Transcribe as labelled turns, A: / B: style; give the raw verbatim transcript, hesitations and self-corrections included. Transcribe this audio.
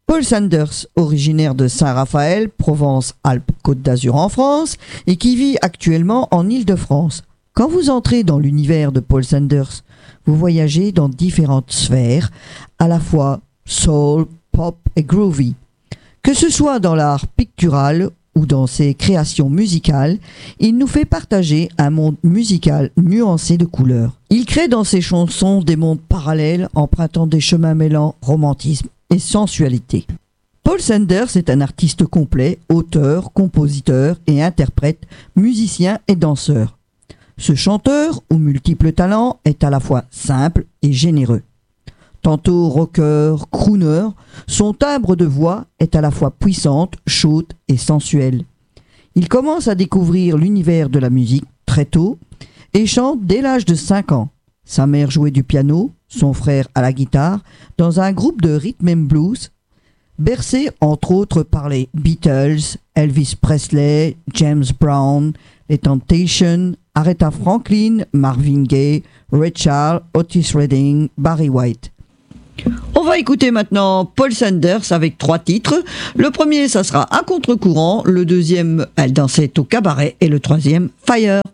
A: Paul Sanders, originaire de Saint-Raphaël, Provence-Alpes-Côte d'Azur en France, et qui vit actuellement en Île-de-France. Quand vous entrez dans l'univers de Paul Sanders, vous voyagez dans différentes sphères, à la fois soul, pop et groovy. Que ce soit dans l'art pictural ou dans ses créations musicales, il nous fait partager un monde musical nuancé de couleurs. Il crée dans ses chansons des mondes parallèles, empruntant des chemins mêlant romantisme et sensualité. Paul Sanders est un artiste complet, auteur, compositeur et interprète, musicien et danseur. Ce chanteur, aux multiples talents, est à la fois simple et généreux. Tantôt rocker, crooner, son timbre de voix est à la fois puissante, chaude et sensuelle. Il commence à découvrir l'univers de la musique très tôt et chante dès l'âge de cinq ans. Sa mère jouait du piano, son frère à la guitare, dans un groupe de rhythm and blues, bercé entre autres par les Beatles, Elvis Presley, James Brown, les Temptations, Aretha Franklin, Marvin Gaye, Ray Charles, Otis Redding, Barry White. On va écouter maintenant Paul Sanders avec trois titres. Le premier, ça sera À contre-courant. Le deuxième, Elle dansait au cabaret. Et le troisième, Fire.